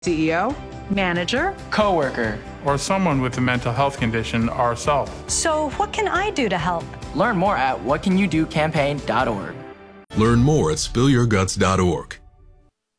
CEO, manager, coworker, or someone with a mental health condition ourselves. So what can I do to help? Learn more at whatcanyoudocampaign.org. Learn more at spillyourguts.org.